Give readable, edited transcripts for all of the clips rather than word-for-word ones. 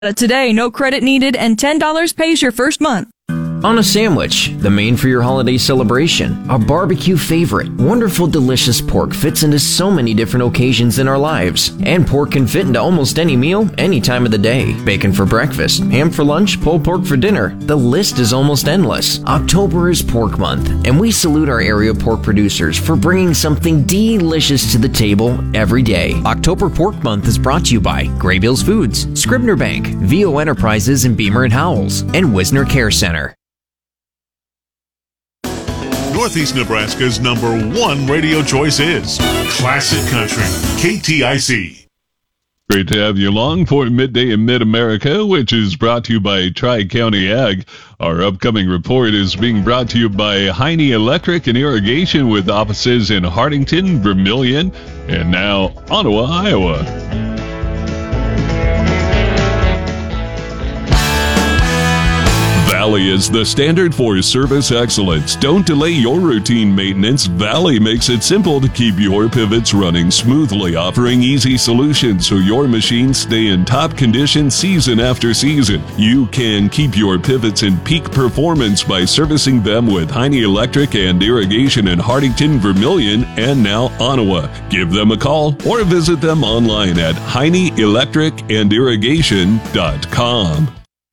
Today, no credit needed, and $10 pays your first month. On a sandwich, the main for your holiday celebration, a barbecue favorite. Wonderful, delicious pork fits into so many different occasions in our lives. And pork can fit into almost any meal, any time of the day. Bacon for breakfast, ham for lunch, pulled pork for dinner. The list is almost endless. October is Pork Month, and we salute our area pork producers for bringing something delicious to the table every day. October Pork Month is brought to you by Graybills Foods, Scribner Bank, VO Enterprises in Beamer and Howells, and Wisner Care Center. Northeast Nebraska's #1 radio choice is Classic Country, KTIC. Great to have you along for Midday in Mid-America, which is brought to you by Tri-County Ag. Our upcoming report is being brought to you by Heine Electric and Irrigation with offices in Hartington, Vermilion, and now Ottawa, Iowa. Valley is the standard for service excellence. Don't delay your routine maintenance. Valley makes it simple to keep your pivots running smoothly, offering easy solutions so your machines stay in top condition season after season. You can keep your pivots in peak performance by servicing them with Heine Electric and Irrigation in Hartington, Vermilion, and now Ottawa. Give them a call or visit them online at HeineElectricandIrrigation.com.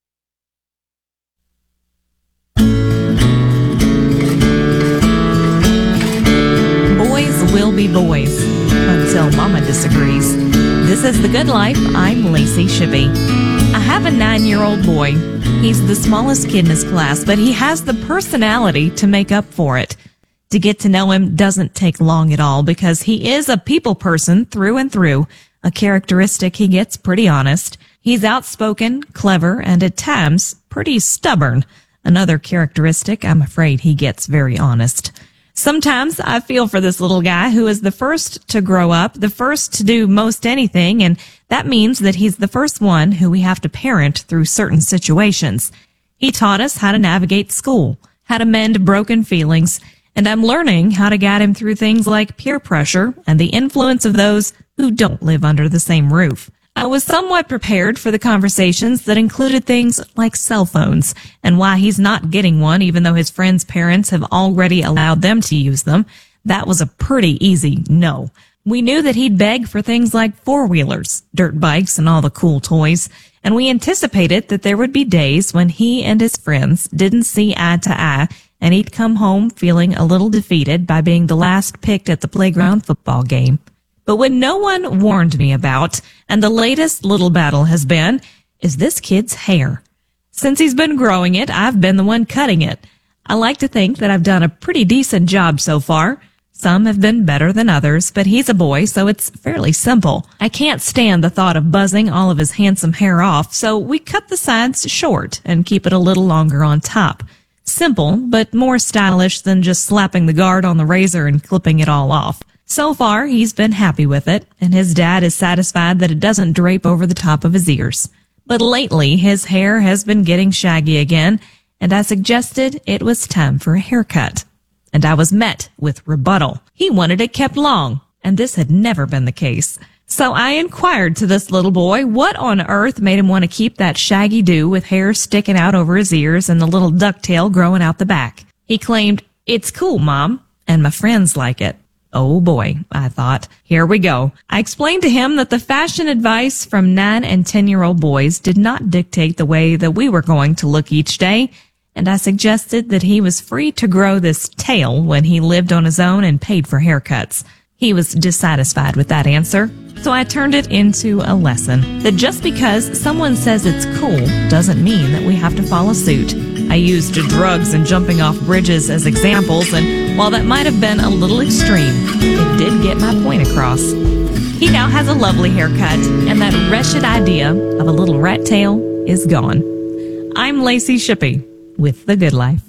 Will be boys until Mama disagrees. This is The Good Life. I'm Lacey Shippey. I have a 9-year-old boy. He's the smallest kid in his class, but he has the personality to make up for it. To get to know him doesn't take long at all because he is a people person through and through, a characteristic he gets pretty honest. He's outspoken, clever, and at times pretty stubborn. Another characteristic I'm afraid he gets very honest. Sometimes I feel for this little guy who is the first to grow up, the first to do most anything, and that means that he's the first one who we have to parent through certain situations. He taught us how to navigate school, how to mend broken feelings, and I'm learning how to guide him through things like peer pressure and the influence of those who don't live under the same roof. I was somewhat prepared for the conversations that included things like cell phones and why he's not getting one even though his friends' parents have already allowed them to use them. That was a pretty easy no. We knew that he'd beg for things like four-wheelers, dirt bikes, and all the cool toys, and we anticipated that there would be days when he and his friends didn't see eye to eye and he'd come home feeling a little defeated by being the last picked at the playground football game. But what no one warned me about, and the latest little battle has been, is this kid's hair. Since he's been growing it, I've been the one cutting it. I like to think that I've done a pretty decent job so far. Some have been better than others, but he's a boy, so it's fairly simple. I can't stand the thought of buzzing all of his handsome hair off, so we cut the sides short and keep it a little longer on top. Simple, but more stylish than just slapping the guard on the razor and clipping it all off. So far, he's been happy with it, and his dad is satisfied that it doesn't drape over the top of his ears. But lately, his hair has been getting shaggy again, and I suggested it was time for a haircut. And I was met with rebuttal. He wanted it kept long, and this had never been the case. So I inquired to this little boy what on earth made him want to keep that shaggy do with hair sticking out over his ears and the little ducktail growing out the back. He claimed, "It's cool, Mom, and my friends like it." Oh boy, I thought. Here we go. I explained to him that the fashion advice from 9 and 10-year-old boys did not dictate the way that we were going to look each day, and I suggested that he was free to grow this tail when he lived on his own and paid for haircuts. He was dissatisfied with that answer, so I turned it into a lesson that just because someone says it's cool doesn't mean that we have to follow suit. I used drugs and jumping off bridges as examples, and while that might have been a little extreme, it did get my point across. He now has a lovely haircut, and that wretched idea of a little rat tail is gone. I'm Lacey Shippey with The Good Life.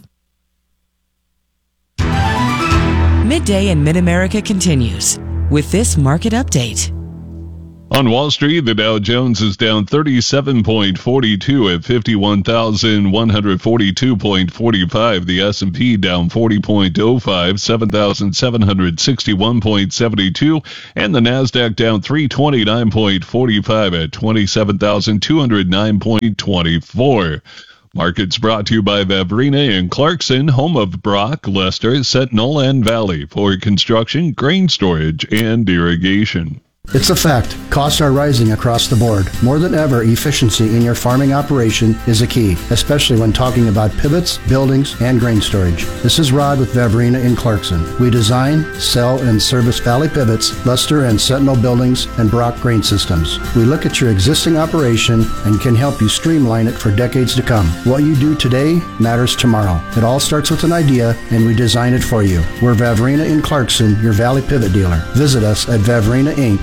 Midday in Mid-America continues with this market update. On Wall Street, the Dow Jones is down 37.42 at 51,142.45. The S&P down 40.05, 7,761.72. And the Nasdaq down 329.45 at 27,209.24. Markets brought to you by Vavrina and Clarkson, home of Brock, Lester, Sentinel, and Valley for construction, grain storage, and irrigation. It's a fact. Costs are rising across the board. More than ever, efficiency in your farming operation is a key, especially when talking about pivots, buildings, and grain storage. This is Rod with Vavrina in Clarkson. We design, sell, and service Valley Pivots, Lester and Sentinel buildings, and Brock grain systems. We look at your existing operation and can help you streamline it for decades to come. What you do today matters tomorrow. It all starts with an idea, and we design it for you. We're Vavrina in Clarkson, your Valley Pivot dealer. Visit us at vavrinainc.com.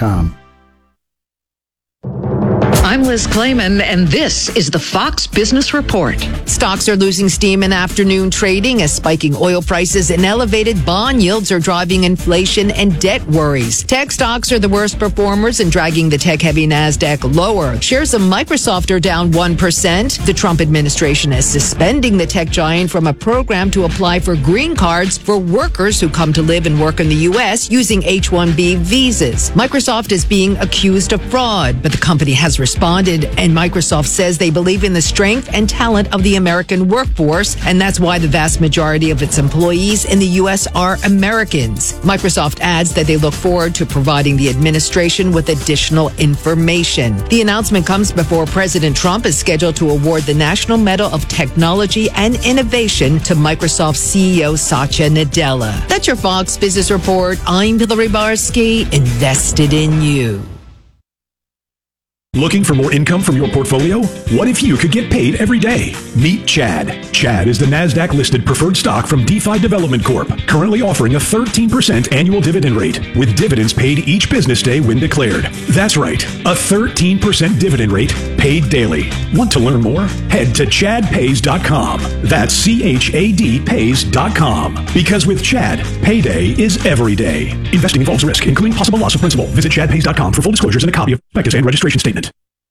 I'm Liz Clayman, and this is the Fox Business Report. Stocks are losing steam in afternoon trading as spiking oil prices and elevated bond yields are driving inflation and debt worries. Tech stocks are the worst performers and dragging the tech-heavy NASDAQ lower. Shares of Microsoft are down 1%. The Trump administration is suspending the tech giant from a program to apply for green cards for workers who come to live and work in the U.S. using H-1B visas. Microsoft is being accused of fraud, but the company has responded, and Microsoft says they believe in the strength and talent of the American workforce, and that's why the vast majority of its employees in the U.S. are Americans. Microsoft adds that they look forward to providing the administration with additional information. The announcement comes before President Trump is scheduled to award the National Medal of Technology and Innovation to Microsoft CEO Satya Nadella. That's your Fox Business Report. I'm Hillary Barsky, invested in you. Looking for more income from your portfolio? What if you could get paid every day? Meet Chad. Chad is the NASDAQ-listed preferred stock from DeFi Development Corp., currently offering a 13% annual dividend rate, with dividends paid each business day when declared. That's right, a 13% dividend rate paid daily. Want to learn more? Head to chadpays.com. That's CHAD pays.com. Because with Chad, payday is every day. Investing involves risk, including possible loss of principal. Visit chadpays.com for full disclosures and a copy of prospectus and registration statement.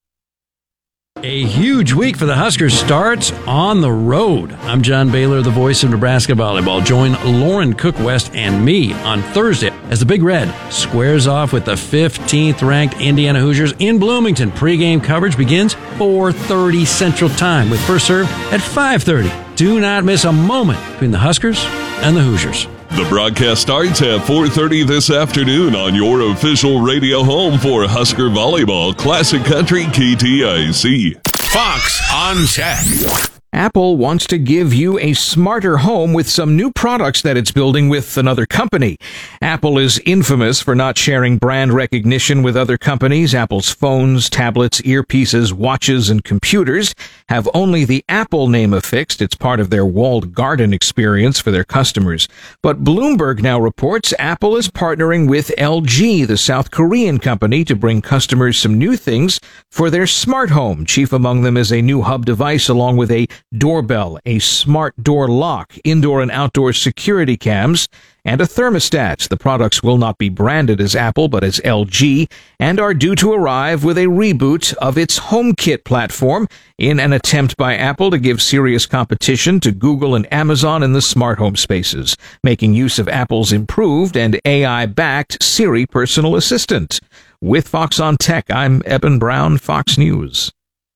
A huge week for the Huskers starts on the road. I'm John Baylor, the voice of Nebraska volleyball. Join Lauren Cook West and me on Thursday as the Big Red squares off with the 15th ranked Indiana Hoosiers in Bloomington. Pre-game coverage begins 4:30 Central Time with first serve at 5:30. Do not miss a moment between the Huskers and the Hoosiers. The broadcast starts at 4:30 this afternoon on your official radio home for Husker Volleyball, Classic Country KTIC. Fox on Tech. Apple wants to give you a smarter home with some new products that it's building with another company. Apple is infamous for not sharing brand recognition with other companies. Apple's phones, tablets, earpieces, watches, and computers have only the Apple name affixed. It's part of their walled garden experience for their customers. But Bloomberg now reports Apple is partnering with LG, the South Korean company, to bring customers some new things for their smart home. Chief among them is a new hub device along with a doorbell, a smart door lock, indoor and outdoor security cams, and a thermostat. The products will not be branded as Apple, but as LG, and are due to arrive with a reboot of its HomeKit platform in an attempt by Apple to give serious competition to Google and Amazon in the smart home spaces, making use of Apple's improved and AI-backed Siri personal assistant. With Fox on Tech, I'm Eben Brown, Fox News.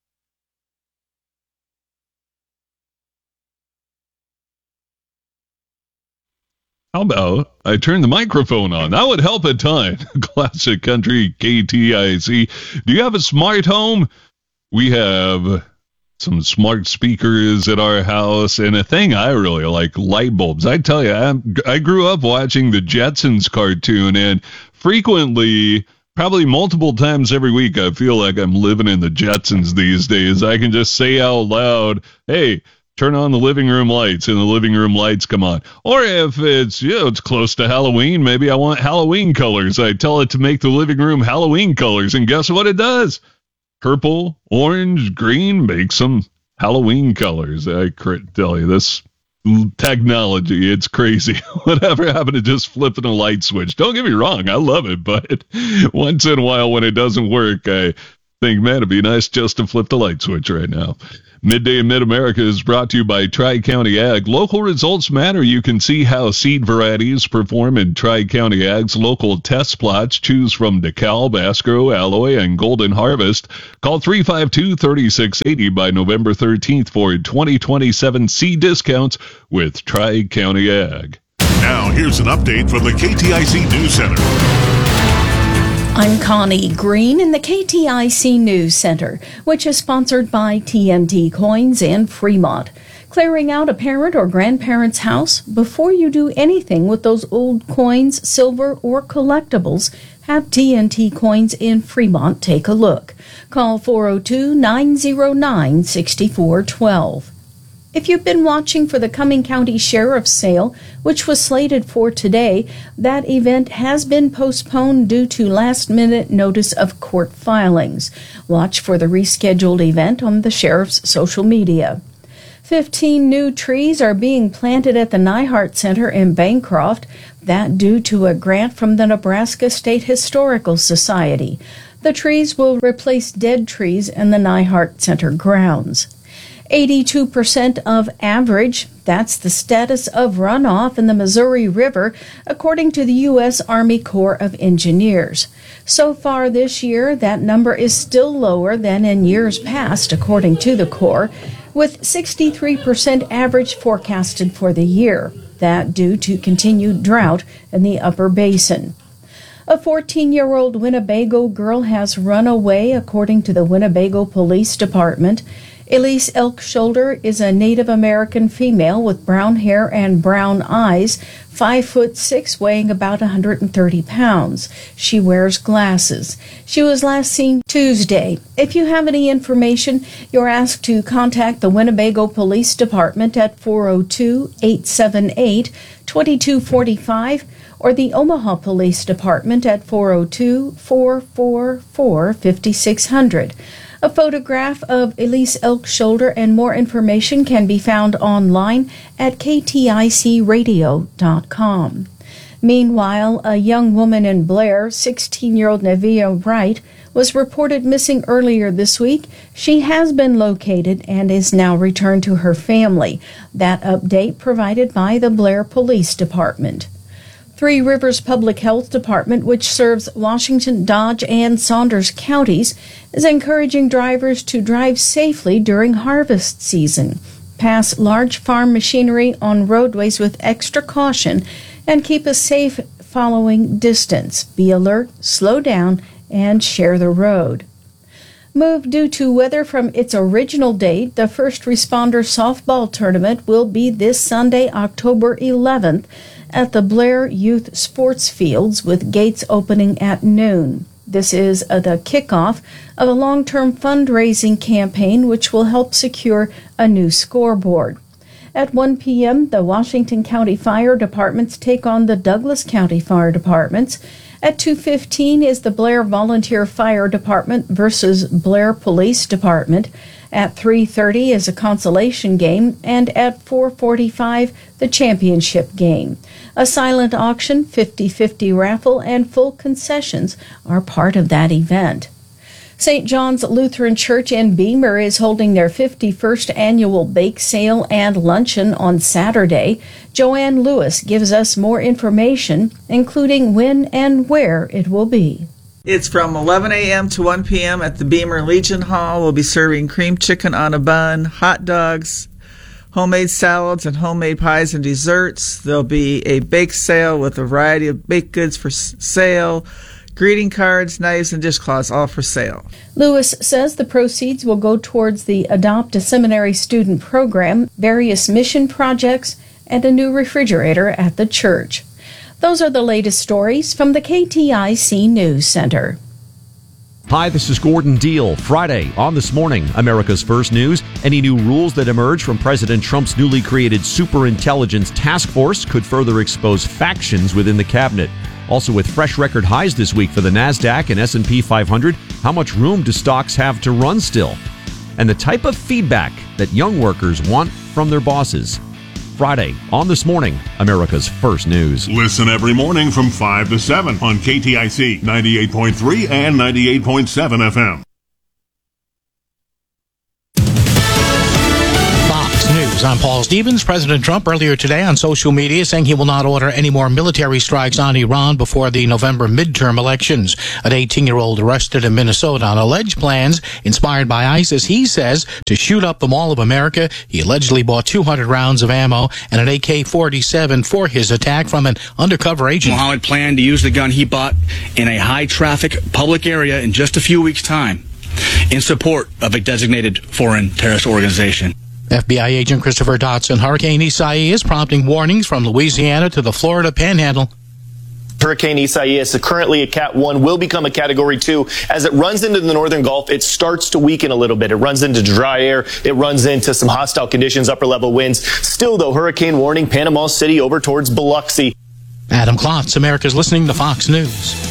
How about I turn the microphone on? That would help a ton. Classic Country KTIC. Do you have a smart home? We have some smart speakers at our house, and a thing I really like, light bulbs. I tell you, I grew up watching the Jetsons cartoon, and frequently, probably multiple times every week, I feel like I'm living in the Jetsons these days. I can just say out loud, hey, turn on the living room lights, and the living room lights come on. Or if it's, it's close to Halloween, maybe I want Halloween colors. I tell it to make the living room Halloween colors, and guess what it does? Purple, orange, green, make some Halloween colors. I tell you, this technology. It's crazy. Whatever happened to just flipping a light switch? Don't get me wrong, I love it, but once in a while when it doesn't work, I think, man, it'd be nice just to flip the light switch right now. Midday in Mid-America is brought to you by Tri-County Ag. Local results matter. You can see how seed varieties perform in Tri-County Ag's local test plots. Choose from DeKalb, Asco, Alloy, and Golden Harvest. Call 352-3680 by November 13th for 2027 seed discounts with Tri-County Ag. Now, here's an update from the KTIC News Center. I'm Connie Green in the KTIC News Center, which is sponsored by TNT Coins in Fremont. Clearing out a parent or grandparent's house? Before you do anything with those old coins, silver, or collectibles, have TNT Coins in Fremont take a look. Call 402-909-6412. If you've been watching for the Cumming County Sheriff's Sale, which was slated for today, that event has been postponed due to last-minute notice of court filings. Watch for the rescheduled event on the sheriff's social media. 15 new trees are being planted at the Nyhart Center in Bancroft, that due to a grant from the Nebraska State Historical Society. The trees will replace dead trees in the Nyhart Center grounds. 82% of average, that's the status of runoff in the Missouri River, according to the U.S. Army Corps of Engineers. So far this year, that number is still lower than in years past, according to the Corps, with 63% average forecasted for the year, that due to continued drought in the upper basin. A 14-year-old Winnebago girl has run away, according to the Winnebago Police Department. Elise Elkshoulder is a Native American female with brown hair and brown eyes, 5'6", weighing about 130 pounds. She wears glasses. She was last seen Tuesday. If you have any information, you're asked to contact the Winnebago Police Department at 402-878-2245 or the Omaha Police Department at 402-444-5600. A photograph of Elise Elkshoulder and more information can be found online at kticradio.com. Meanwhile, a young woman in Blair, 16-year-old Nevia Wright, was reported missing earlier this week. She has been located and is now returned to her family. That update provided by the Blair Police Department. Three Rivers Public Health Department, which serves Washington, Dodge, and Saunders counties, is encouraging drivers to drive safely during harvest season, pass large farm machinery on roadways with extra caution, and keep a safe following distance. Be alert, slow down, and share the road. Moved due to weather from its original date, the First Responder Softball Tournament will be this Sunday, October 11th, at the Blair Youth Sports Fields, with gates opening at noon. This is the kickoff of a long-term fundraising campaign which will help secure a new scoreboard. At 1 p.m., the Washington County Fire Departments take on the Douglas County Fire Departments. At 2:15 is the Blair Volunteer Fire Department versus Blair Police Department. At 3:30 is a consolation game, and at 4:45 the championship game. A silent auction, 50-50 raffle, and full concessions are part of that event. St. John's Lutheran Church in Beamer is holding their 51st annual bake sale and luncheon on Saturday. Joanne Lewis gives us more information, including when and where it will be. It's from 11 a.m. to 1 p.m. at the Beamer Legion Hall. We'll be serving cream chicken on a bun, hot dogs, homemade salads, and homemade pies and desserts. There'll be a bake sale with a variety of baked goods for sale, greeting cards, knives, and dishcloths, all for sale. Lewis says the proceeds will go towards the Adopt a Seminary student program, various mission projects, and a new refrigerator at the church. Those are the latest stories from the KTIC News Center. Hi, this is Gordon Deal. Friday on This Morning, America's First News. Any new rules that emerge from President Trump's newly created Superintelligence Task Force could further expose factions within the cabinet. Also, with fresh record highs this week for the NASDAQ and S&P 500, how much room do stocks have to run still? And the type of feedback that young workers want from their bosses. Friday on This Morning, America's First News. Listen every morning from 5 to 7 on KTIC 98.3 and 98.7 FM. News. I'm Paul Stevens. President Trump earlier today on social media saying he will not order any more military strikes on Iran before the November midterm elections. An 18-year-old arrested in Minnesota on alleged plans inspired by ISIS, he says, to shoot up the Mall of America. He allegedly bought 200 rounds of ammo and an AK-47 for his attack from an undercover agent. Mohammed planned to use the gun he bought in a high-traffic public area in just a few weeks' time in support of a designated foreign terrorist organization. FBI agent Christopher Dotson. Hurricane Isaias is prompting warnings from Louisiana to the Florida Panhandle. Hurricane Isaias, currently a Cat 1, will become a Category 2. As it runs into the northern Gulf, it starts to weaken a little bit. It runs into dry air. It runs into some hostile conditions, upper-level winds. Still, though, hurricane warning, Panama City over towards Biloxi. Adam Klotz, America's listening to Fox News.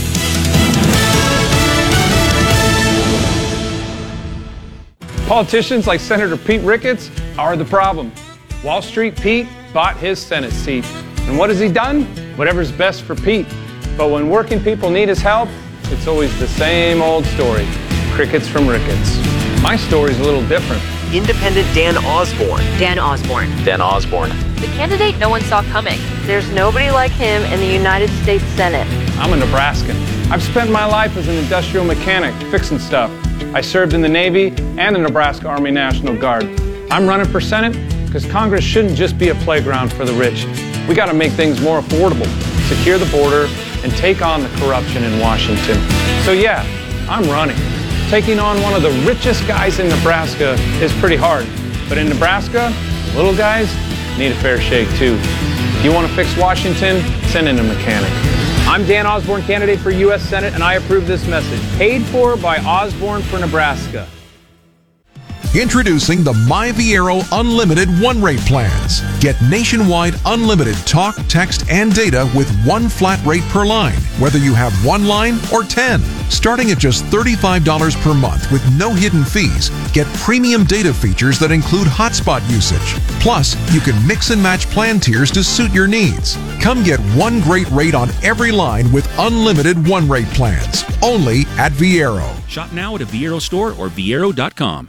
Politicians like Senator Pete Ricketts are the problem. Wall Street Pete bought his Senate seat. And what has he done? Whatever's best for Pete. But when working people need his help, it's always the same old story. Crickets from Ricketts. My story's a little different. Independent Dan Osborne. Dan Osborne. The candidate no one saw coming. There's nobody like him in the United States Senate. I'm a Nebraskan. I've spent my life as an industrial mechanic, fixing stuff. I served in the Navy and the Nebraska Army National Guard. I'm running for Senate because Congress shouldn't just be a playground for the rich. We got to make things more affordable, secure the border, and take on the corruption in Washington. So yeah, I'm running. Taking on one of the richest guys in Nebraska is pretty hard. But in Nebraska, the little guys need a fair shake too. If you want to fix Washington, send in a mechanic. I'm Dan Osborne, candidate for U.S. Senate, and I approve this message. Paid for by Osborne for Nebraska. Introducing the MyViero Unlimited one-rate plans. Get nationwide unlimited talk, text, and data with one flat rate per line, whether you have one line or 10. Starting at just $35 per month with no hidden fees, get premium data features that include hotspot usage. Plus, you can mix and match plan tiers to suit your needs. Come get one great rate on every line with unlimited one-rate plans. Only at Viero. Shop now at a Viero store or Viero.com.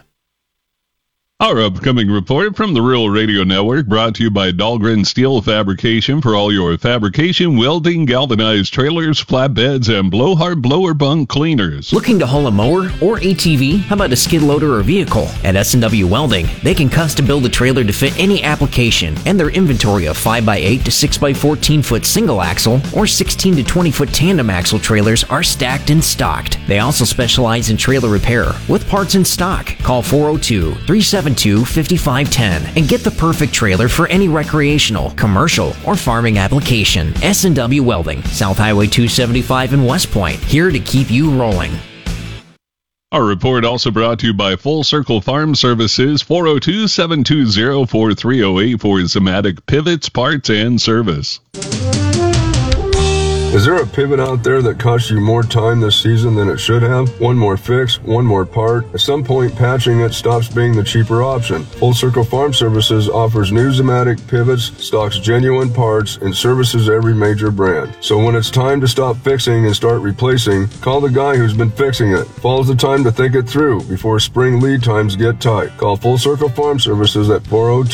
Our upcoming report from the Rural Radio Network brought to you by Dahlgren Steel Fabrication for all your fabrication, welding, galvanized trailers, flatbeds, and blowhard blower bunk cleaners. Looking to haul a mower or ATV? How about a skid loader or vehicle? At S&W Welding, they can custom build a trailer to fit any application, and their inventory of 5x8 to 6x14-foot single axle or 16 to 20-foot tandem axle trailers are stacked and stocked. They also specialize in trailer repair with parts in stock. Call 402-372-5510 and get the perfect trailer for any recreational, commercial, or farming application. S&W Welding, South Highway 275 in West Point, here to keep you rolling. Our report also brought to you by Full Circle Farm Services, 402-720-4308 for Zematic pivots, parts, and service. Is there a pivot out there that costs you more time this season than it should have? One more fix, one more part. At some point, patching it stops being the cheaper option. Full Circle Farm Services offers new Zematic pivots, stocks genuine parts, and services every major brand. So when it's time to stop fixing and start replacing, call the guy who's been fixing it. Fall's the time to think it through before spring lead times get tight. Call Full Circle Farm Services at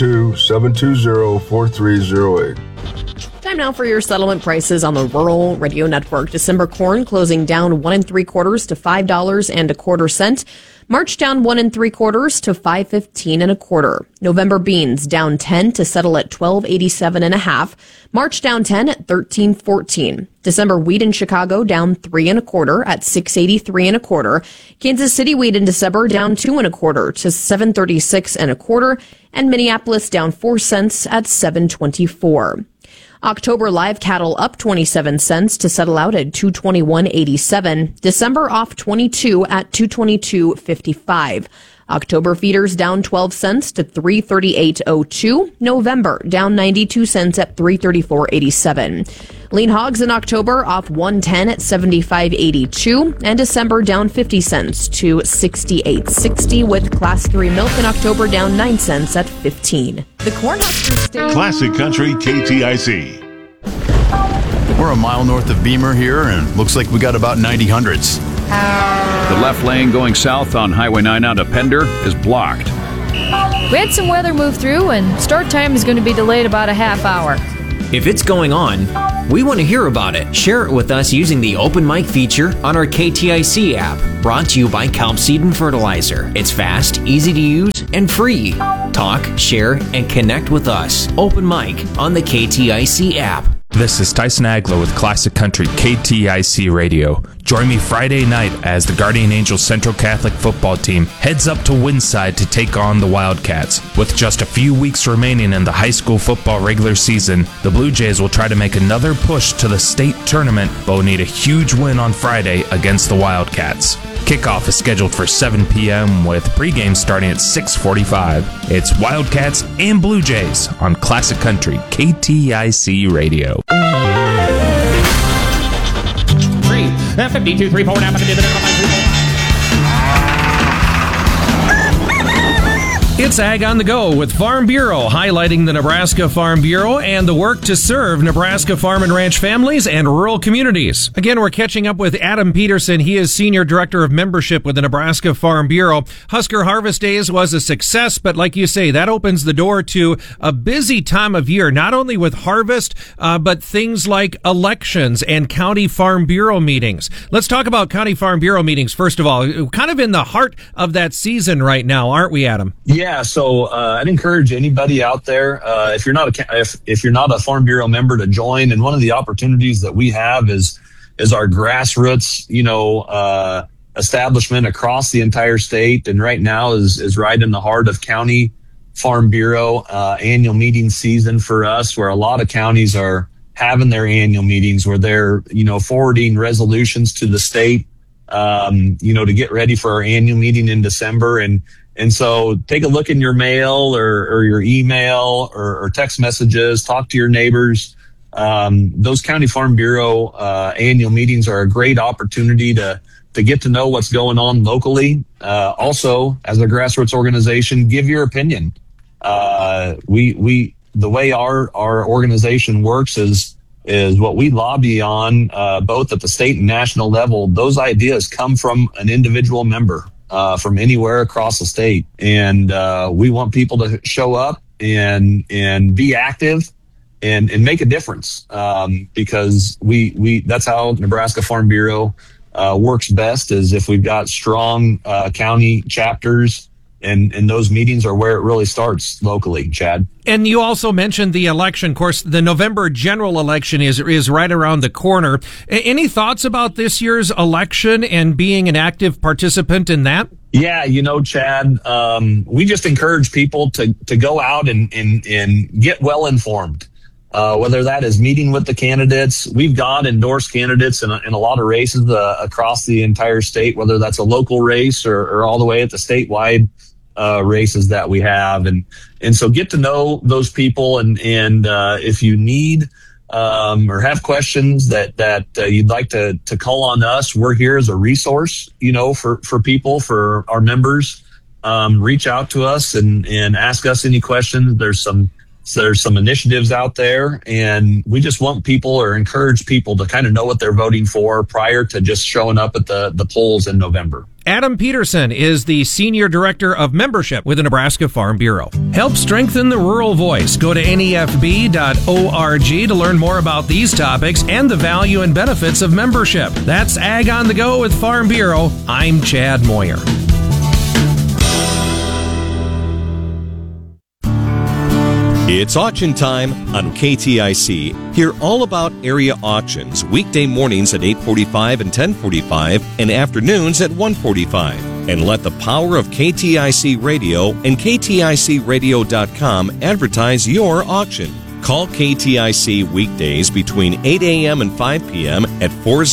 402-720-4308. Time now for your settlement prices on the Rural Radio Network. December corn closing down 1 3/4 to $5.25. March down 1 3/4 to $5.15 1/4. November beans down 10 to settle at $12.87 1/2. March down 10 at $13.14. December wheat in Chicago down 3 1/4 at $6.83 1/4. Kansas City wheat in December down 2 1/4 to $7.36 1/4, and Minneapolis down 4 cents at $7.24. October live cattle up 27 cents to settle out at $221.87. December off 22 at $222.55. October feeders down 12 cents to $338.02. November down 92 cents at $334.87. Lean hogs in October off 110 at $75.82, and December down 50 cents to $68.60, with Class 3 milk in October down 9 cents at $15. The Cornhuskers stay. Classic Country KTIC. We're a mile north of Beamer here, and looks like we got about 90 hundredths. The left lane going south on Highway 9 out of Pender is blocked. We had some weather move through, and start time is going to be delayed about a half hour. If it's going on, we want to hear about it. Share it with us using the open mic feature on our KTIC app. Brought to you by Kelp Seed and Fertilizer. It's fast, easy to use, and free. Talk, share, and connect with us. Open mic on the KTIC app. This is Tyson Aglow with Classic Country KTIC Radio. Join me Friday night as the Guardian Angels Central Catholic football team heads up to Windside to take on the Wildcats. With just a few weeks remaining in the high school football regular season, the Blue Jays will try to make another push to the state tournament, but will need a huge win on Friday against the Wildcats. Kickoff is scheduled for 7 p.m. with pregame starting at 6:45. It's Wildcats and Blue Jays on Classic Country KTIC Radio. 52, 3, 4, now, It's Ag on the Go with Farm Bureau, highlighting the Nebraska Farm Bureau and the work to serve Nebraska farm and ranch families and rural communities. Again, we're catching up with Adam Peterson. He is Senior Director of Membership with the Nebraska Farm Bureau. Husker Harvest Days was a success, but like you say, that opens the door to a busy time of year, not only with harvest, but things like elections and County Farm Bureau meetings. Let's talk about County Farm Bureau meetings, first of all. Kind of in the heart of that season right now, aren't we, Adam? Yeah, so I'd encourage anybody out there, if you're not a Farm Bureau member, to join. And one of the opportunities that we have is our grassroots, establishment across the entire state. And right now is right in the heart of County Farm Bureau annual meeting season for us, where a lot of counties are having their annual meetings, where they're forwarding resolutions to the state, to get ready for our annual meeting in December. And so take a look in your mail or your email or text messages, talk to your neighbors. Those County Farm Bureau annual meetings are a great opportunity to get to know what's going on locally. Also, as a grassroots organization, give your opinion. The way our organization works is what we lobby on, both at the state and national level. Those ideas come from an individual member. From anywhere across the state. And we want people to show up and be active and make a difference, because that's how Nebraska Farm Bureau works best, is if we've got strong county chapters, and those meetings are where it really starts locally, Chad. And you also mentioned the election. Of course, the November general election is right around the corner. Any thoughts about this year's election and being an active participant in that? Yeah, Chad, we just encourage people to go out and get well informed. Whether that is meeting with the candidates. We've got endorsed candidates in a lot of races across the entire state, whether that's a local race or all the way at the statewide races that we have. And so get to know those people. And if you need or have questions that you'd like to call on us, we're here as a resource, for people, for our members. Reach out to us and ask us any questions. There's some initiatives out there, and we just want people or encourage people to kind of know what they're voting for prior to just showing up at the polls in November. Adam Peterson is the Senior Director of Membership with the Nebraska Farm Bureau. Help strengthen the rural voice. Go to nefb.org to learn more about these topics and the value and benefits of membership. That's Ag on the Go with Farm Bureau. I'm Chad Moyer. It's auction time on KTIC. Hear all about area auctions weekday mornings at 8:45 and 10:45 and afternoons at 1:45. And let the power of KTIC Radio and KTICradio.com advertise your auction. Call KTIC weekdays between 8 a.m. and 5 p.m. at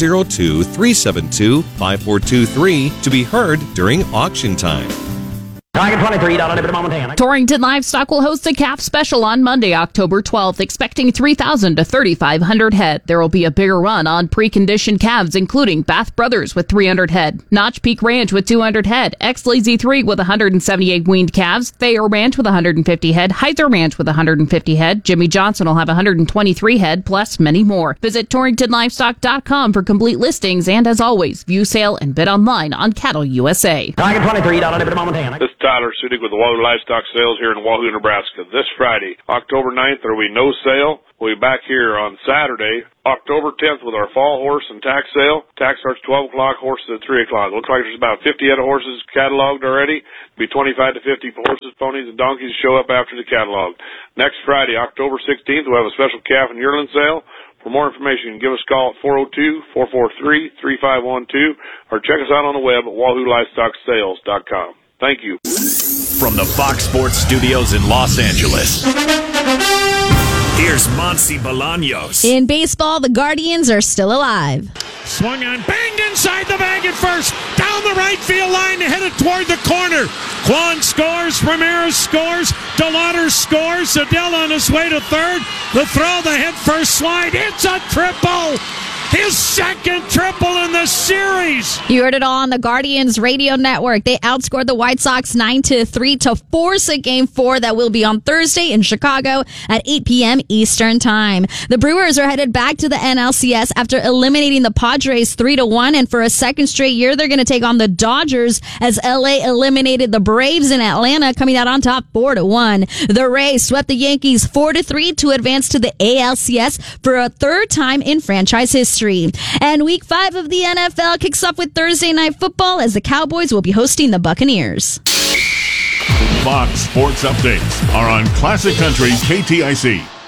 402-372-5423 to be heard during auction time. Tiger 23 down on Montana. Torrington Livestock will host a calf special on Monday, October 12th, expecting 3,000 to 3,500 head. There will be a bigger run on preconditioned calves, including Bath Brothers with 300 head, Notch Peak Ranch with 200 head, X-Lazy 3 with 178 weaned calves, Thayer Ranch with 150 head, Heither Ranch with 150 head, Jimmy Johnson will have 123 head, plus many more. Visit TorringtonLivestock.com for complete listings, and as always, view, sale, and bid online on Cattle USA. Tiger 23 down on Montana. This is Tyler Sudig with the Wahoo Livestock Sales here in Wahoo, Nebraska. This Friday, October 9th, there will be no sale. We'll be back here on Saturday, October 10th, with our fall horse and tax sale. Tax starts 12 o'clock, horses at 3 o'clock. Looks like there's about 50 head of horses cataloged already. It'll be 25 to 50 horses, ponies, and donkeys show up after the catalog. Next Friday, October 16th, we'll have a special calf and yearling sale. For more information, give us a call at 402-443-3512 or check us out on the web at WahooLivestockSales.com. Thank you. From the Fox Sports Studios in Los Angeles, here's Monsi Bolaños. In baseball, the Guardians are still alive. Swung on, banged inside the bag at first, down the right field line, headed toward the corner. Kwan scores, Ramirez scores, DeLauder scores, Adele on his way to third. The throw, the head first slide, it's a triple! His second triple in the series. You heard it all on the Guardians radio network. They outscored the White Sox 9-3 to force a Game 4 that will be on Thursday in Chicago at 8 p.m. Eastern Time. The Brewers are headed back to the NLCS after eliminating the Padres 3-1, and for a second straight year, they're going to take on the Dodgers as LA eliminated the Braves in Atlanta, coming out on top 4-1. The Rays swept the Yankees 4-3 to advance to the ALCS for a third time in franchise history. And Week 5 of the NFL kicks off with Thursday Night Football as the Cowboys will be hosting the Buccaneers. Fox Sports Updates are on Classic Country KTIC.